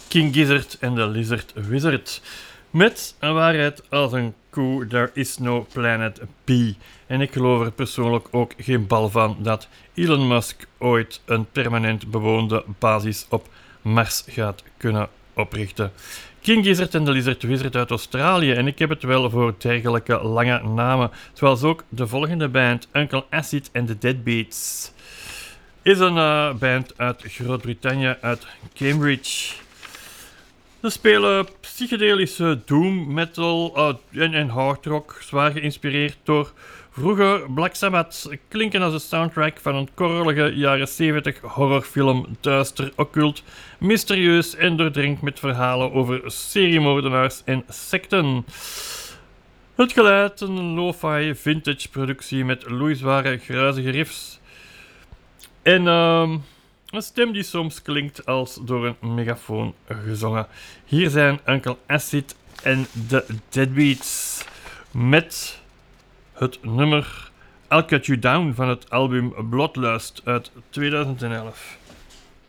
King Gizzard en de Lizard Wizard. Met een waarheid als een koe, there is no planet B. En ik geloof er persoonlijk ook geen bal van dat Elon Musk ooit een permanent bewoonde basis op Mars gaat kunnen oprichten. King Gizzard en de Lizard Wizard uit Australië. En ik heb het wel voor dergelijke lange namen. Zoals ook de volgende band, Uncle Acid and the Deadbeats. Is een band uit Groot-Brittannië, uit Cambridge. Ze spelen psychedelische doom metal en hard rock, zwaar geïnspireerd door vroege Black Sabbath, klinken als de soundtrack van een korrelige jaren 70 horrorfilm, duister, occult, mysterieus en doordrenkt met verhalen over seriemoordenaars en secten. Het geluid, een lo-fi vintage productie met loeizware gruizige riffs en een stem die soms klinkt als door een megafoon gezongen. Hier zijn Uncle Acid en de Deadbeats met het nummer I'll Cut You Down van het album Bloodlust uit 2011.